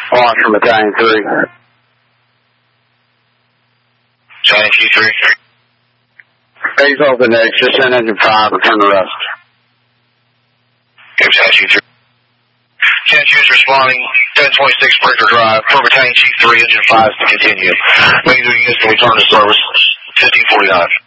Launch from Battalion 3. Battalion Q3. Phase open next, just send engine 5, return to rest. Okay, Battalion Q3. 10 Q's responding, 1026 Springer Drive, for Battalion Q3, engine 5 to continue. Main units to return to service, 1549.